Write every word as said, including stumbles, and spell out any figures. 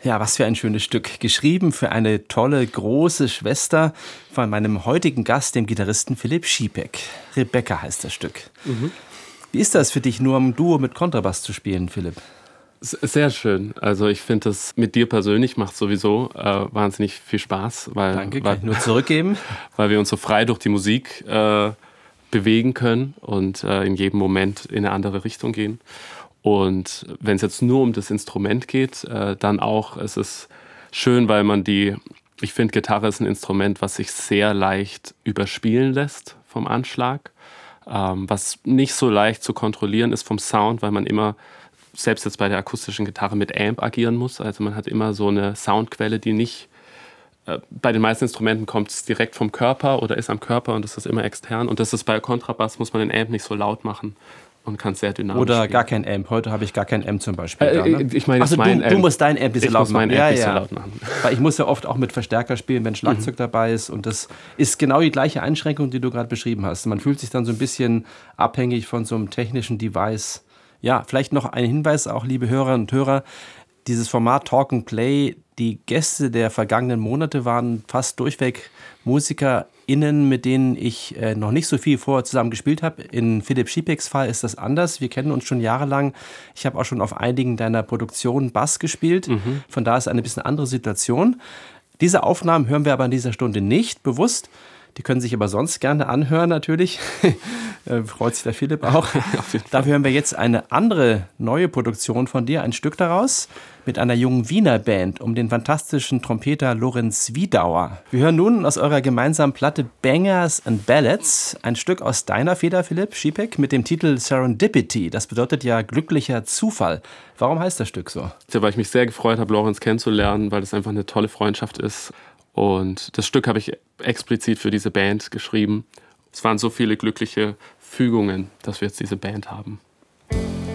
Ja, was für ein schönes Stück. Geschrieben für eine tolle, große Schwester von meinem heutigen Gast, dem Gitarristen Philipp Schiepeck. Rebecca heißt das Stück. Mhm. Wie ist das für dich, nur im Duo mit Kontrabass zu spielen, Philipp? Sehr schön. Also ich finde, das mit dir persönlich macht sowieso äh, wahnsinnig viel Spaß. Weil, Danke, kann weil, ich nur zurückgeben. Weil wir uns so frei durch die Musik äh, bewegen können und äh, in jedem Moment in eine andere Richtung gehen. Und wenn es jetzt nur um das Instrument geht, äh, dann auch, es ist schön, weil man die, ich finde, Gitarre ist ein Instrument, was sich sehr leicht überspielen lässt vom Anschlag, ähm, was nicht so leicht zu kontrollieren ist vom Sound, weil man immer, selbst jetzt bei der akustischen Gitarre, mit Amp agieren muss. Also man hat immer so eine Soundquelle, die nicht, äh, bei den meisten Instrumenten kommt es direkt vom Körper oder ist am Körper und das ist immer extern. Und das ist bei Kontrabass, muss man den Amp nicht so laut machen. Und kann sehr dynamisch Oder spielen. Gar kein Amp. Heute habe ich gar kein Amp zum Beispiel. Äh, da, ne? Ich meine, also, mein du, Amp. du musst dein Amp nicht so ich laut muss mein machen. Amp Ja, nicht ja. so laut machen. Weil ich muss ja oft auch mit Verstärker spielen, wenn Schlagzeug mhm. dabei ist. Und das ist genau die gleiche Einschränkung, die du gerade beschrieben hast. Man fühlt sich dann so ein bisschen abhängig von so einem technischen Device. Ja, vielleicht noch ein Hinweis auch, liebe Hörerinnen und Hörer. Dieses Format Talk and Play, die Gäste der vergangenen Monate waren fast durchweg MusikerInnen, mit denen ich äh, noch nicht so viel vorher zusammen gespielt habe. In Philipp Schiepecks Fall ist das anders. Wir kennen uns schon jahrelang. Ich habe auch schon auf einigen deiner Produktionen Bass gespielt. Mhm. Von da ist eine bisschen andere Situation. Diese Aufnahmen hören wir aber in dieser Stunde nicht bewusst. Die können sich aber sonst gerne anhören, natürlich. Freut sich der Philipp auch. Dafür hören wir jetzt eine andere neue Produktion von dir, ein Stück daraus, mit einer jungen Wiener Band um den fantastischen Trompeter Lorenz Wiedauer. Wir hören nun aus eurer gemeinsamen Platte Bangers and Ballads ein Stück aus deiner Feder, Philipp Schiepeck, mit dem Titel Serendipity. Das bedeutet ja glücklicher Zufall. Warum heißt das Stück so? Ja, weil ich mich sehr gefreut habe, Lorenz kennenzulernen, weil das einfach eine tolle Freundschaft ist. Und das Stück habe ich explizit für diese Band geschrieben. Es waren so viele glückliche Fügungen, dass wir jetzt diese Band haben.